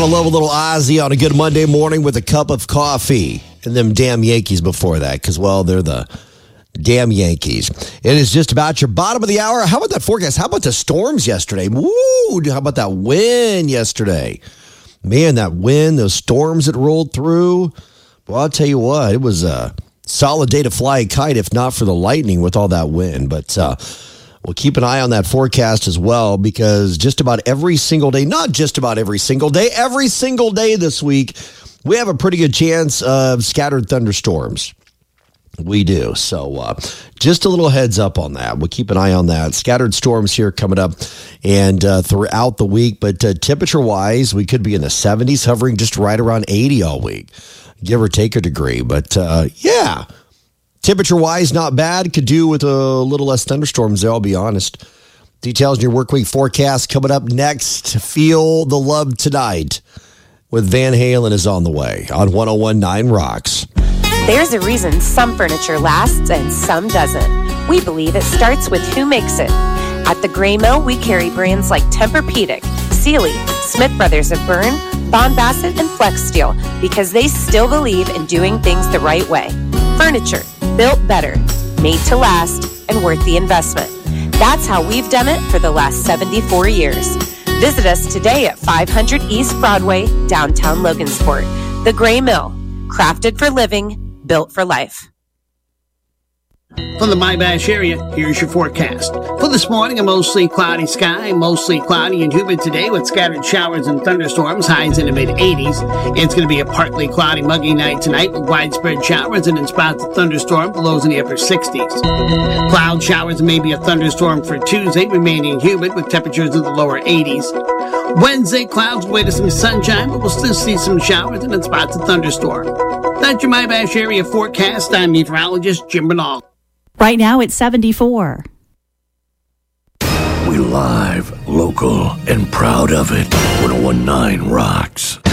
I love a little Ozzy on a good Monday morning with a cup of coffee. And them damn Yankees before that, because, well, they're the damn Yankees. It is just about your bottom of the hour. How about that forecast? How about the storms yesterday? Woo! How about that wind yesterday? Man, that wind, those storms that rolled through. Well, I'll tell you what, it was a solid day to fly a kite, if not for the lightning with all that wind. But we'll keep an eye on that forecast as well, because just about every single day, not just about every single day this week, we have a pretty good chance of scattered thunderstorms. We do. So just a little heads up on that. We'll keep an eye on that. Scattered storms here coming up and throughout the week. But temperature-wise, we could be in the 70s, hovering just right around 80 all week, give or take a degree. But, yeah, temperature-wise, not bad. Could do with a little less thunderstorms there, I'll be honest. Details in your work week forecast coming up next. Feel the love tonight with Van Halen is on the way on 101.9 Rocks. There's a reason some furniture lasts and some doesn't. We believe it starts with who makes it. At the Gray Mill, we carry brands like Tempur-Pedic, Sealy, Smith Brothers of Bern, Bond Bassett, and Flex Steel because they still believe in doing things the right way. Furniture, built better, made to last, and worth the investment. That's how we've done it for the last 74 years. Visit us today at 500 East Broadway, downtown Logansport. The Gray Mill, crafted for living, built for life. From the Mybash area, here's your forecast. For this morning, a mostly cloudy sky, mostly cloudy and humid today with scattered showers and thunderstorms, highs in the mid-80s. It's going to be a partly cloudy, muggy night tonight with widespread showers and in spots of thunderstorm, lows in the upper 60s. Cloud showers and maybe a thunderstorm for Tuesday, remaining humid with temperatures in the lower 80s. Wednesday, clouds away to some sunshine, but we'll still see some showers and in spots of thunderstorm. That's your Mybash area forecast. I'm meteorologist Jim Bernal. Right now, it's 74. We live, local, and proud of it. 101.9 Rocks.